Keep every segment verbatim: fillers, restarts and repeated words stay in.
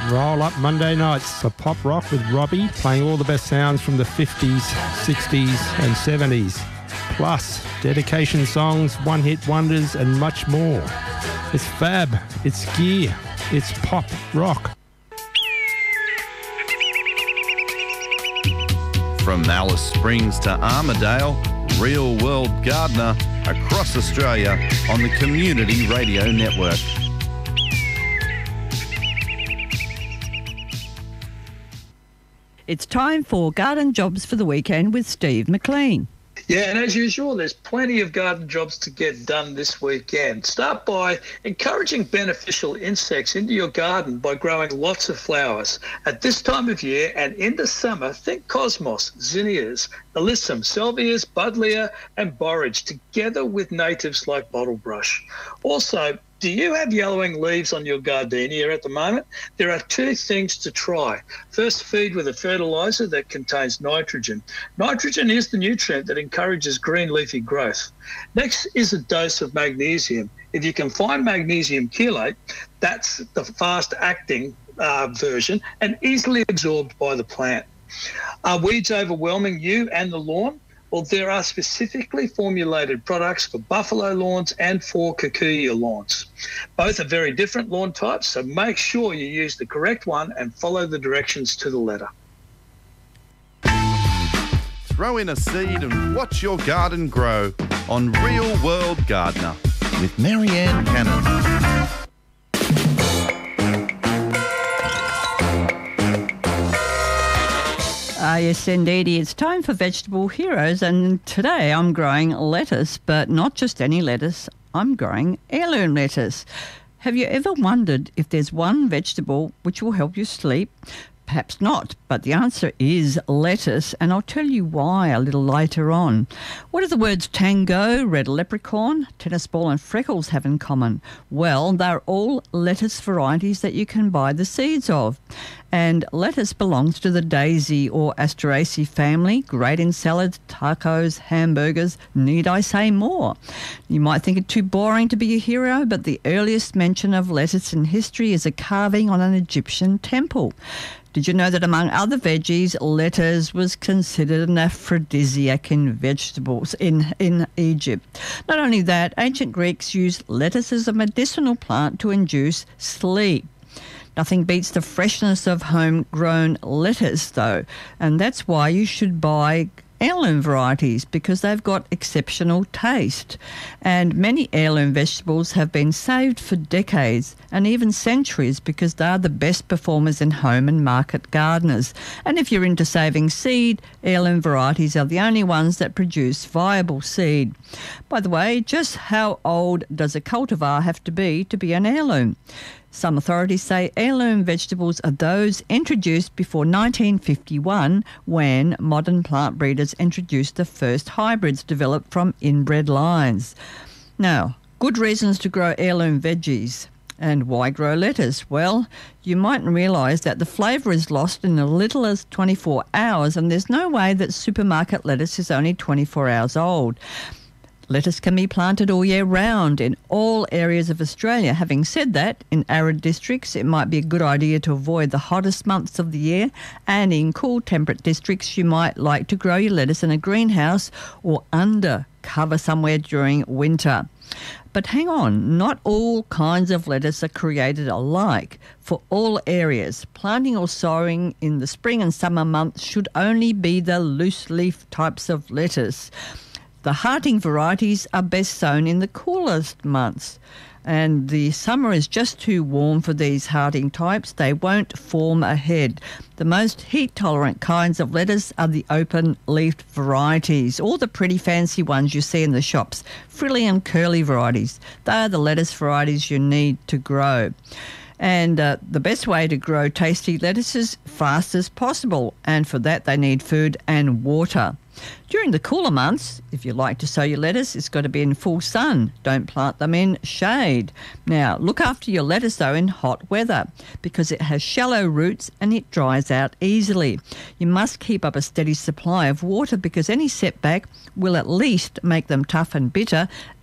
Roll up Monday nights for Pop Rock with Robbie, playing all the best sounds from the fifties, sixties and seventies. Plus, dedication songs, one-hit wonders and much more. It's fab, it's gear, it's Pop Rock. From Alice Springs to Armidale, Real World Gardener across Australia on the Community Radio Network. It's time for Garden Jobs for the Weekend with Steve McLean. Yeah, and as usual, there's plenty of garden jobs to get done this weekend. Start by encouraging beneficial insects into your garden by growing lots of flowers. At this time of year and into summer, think cosmos, zinnias, alyssum, salvias, buddleia and borage, together with natives like bottlebrush. Also, do you have yellowing leaves on your gardenia at the moment? There are two things to try. First, feed with a fertiliser that contains nitrogen. Nitrogen is the nutrient that encourages green leafy growth. Next is a dose of magnesium. If you can find magnesium chelate, that's the fast-acting uh, version and easily absorbed by the plant. Are weeds overwhelming you and the lawn? Well, there are specifically formulated products for buffalo lawns and for kikuyu lawns. Both are very different lawn types, so make sure you use the correct one and follow the directions to the letter. Throw in a seed and watch your garden grow on Real World Gardener with Marianne Cannon. Ah, yes, indeed. It's time for Vegetable Heroes, and today I'm growing lettuce, but not just any lettuce. I'm growing heirloom lettuce. Have you ever wondered if there's one vegetable which will help you sleep? Perhaps not, but the answer is lettuce, and I'll tell you why a little later on. What do the words tango, red leprechaun, tennis ball and freckles have in common? Well, they're all lettuce varieties that you can buy the seeds of. And lettuce belongs to the daisy or Asteraceae family, great in salads, tacos, hamburgers. Need I say more? You might think it too boring to be a hero, but the earliest mention of lettuce in history is a carving on an Egyptian temple. Did you know that among other veggies, lettuce was considered an aphrodisiac in vegetables in, in Egypt? Not only that, ancient Greeks used lettuce as a medicinal plant to induce sleep. Nothing beats the freshness of homegrown lettuce, though, and that's why you should buy heirloom varieties, because they've got exceptional taste. And many heirloom vegetables have been saved for decades and even centuries because they are the best performers in home and market gardeners. And if you're into saving seed, heirloom varieties are the only ones that produce viable seed. By the way, just how old does a cultivar have to be to be an heirloom? Some authorities say heirloom vegetables are those introduced before nineteen fifty-one, when modern plant breeders introduced the first hybrids developed from inbred lines. Now, good reasons to grow heirloom veggies. And why grow lettuce? Well, you mightn't realise that the flavour is lost in as little as twenty-four hours, and there's no way that supermarket lettuce is only twenty-four hours old. Lettuce can be planted all year round in all areas of Australia. Having said that, in arid districts, it might be a good idea to avoid the hottest months of the year, and in cool temperate districts, you might like to grow your lettuce in a greenhouse or under cover somewhere during winter. But hang on, not all kinds of lettuce are created alike. For all areas, planting or sowing in the spring and summer months should only be the loose leaf types of lettuce. The hearting varieties are best sown in the coolest months, and the summer is just too warm for these hearting types. They won't form a head. The most heat-tolerant kinds of lettuce are the open-leafed varieties, or the pretty fancy ones you see in the shops, frilly and curly varieties. They are the lettuce varieties you need to grow. And uh, the best way to grow tasty lettuces fast as possible, and for that they need food and water. During the cooler months, if you like to sow your lettuce, it's got to be in full sun. Don't plant them in shade. Now, look after your lettuce, though, in hot weather, because it has shallow roots and it dries out easily. You must keep up a steady supply of water, because any setback will at least make them tough and bitter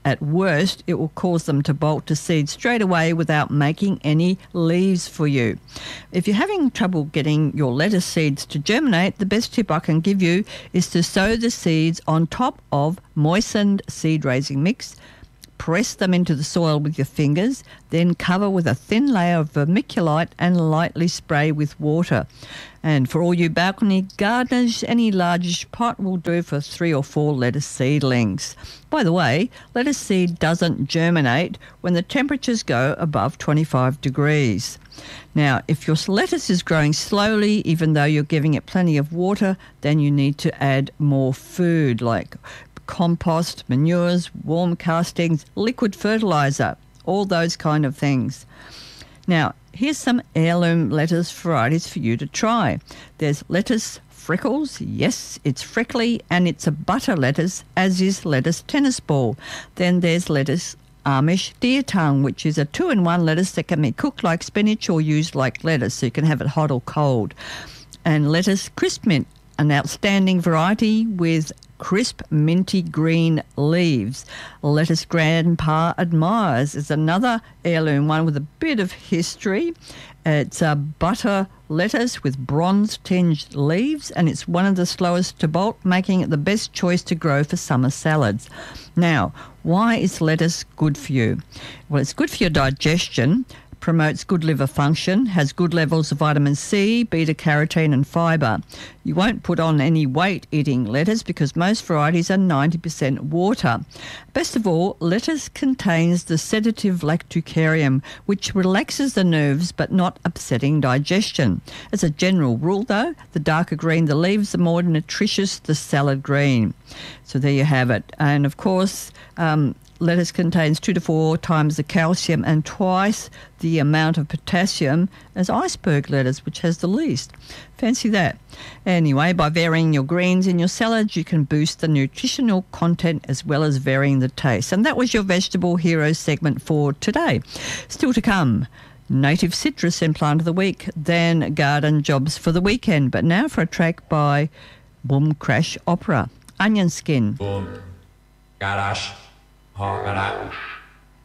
At worst, it will cause them to bolt to seed straight away without making any leaves for you. If you're having trouble getting your lettuce seeds to germinate, the best tip I can give you is to sow the seeds on top of moistened seed raising mix. Press them into the soil with your fingers, then cover with a thin layer of vermiculite and lightly spray with water. And for all you balcony gardeners, any largish pot will do for three or four lettuce seedlings. By the way, lettuce seed doesn't germinate when the temperatures go above twenty-five degrees. Now, if your lettuce is growing slowly, even though you're giving it plenty of water, then you need to add more food like compost, manures, warm castings, liquid fertiliser, all those kind of things. Now, here's some heirloom lettuce varieties for you to try. There's lettuce freckles. Yes, it's freckly and it's a butter lettuce, as is lettuce tennis ball. Then there's lettuce Amish deer tongue, which is a two-in-one lettuce that can be cooked like spinach or used like lettuce, so you can have it hot or cold. And lettuce crisp mint, an outstanding variety with crisp minty green leaves. Lettuce Grandpa Admires is another heirloom one with a bit of history. It's a butter lettuce with bronze-tinged leaves, and it's one of the slowest to bolt, making it the best choice to grow for summer salads. Now, why is lettuce good for you? Well, it's good for your digestion, promotes good liver function, has good levels of vitamin C, beta-carotene and fibre. You won't put on any weight eating lettuce because most varieties are ninety percent water. Best of all, lettuce contains the sedative lactucarium, which relaxes the nerves but not upsetting digestion. As a general rule, though, the darker green the leaves, the more nutritious the salad green. So there you have it. And of course, um, lettuce contains two to four times the calcium and twice the amount of potassium as iceberg lettuce, which has the least. Fancy that. Anyway, by varying your greens in your salads, you can boost the nutritional content as well as varying the taste. And that was your Vegetable Heroes segment for today. Still to come, native citrus and plant of the week, then garden jobs for the weekend. But now for a track by Boom Crash Opera, Onion Skin. Boom, Garash, Hot,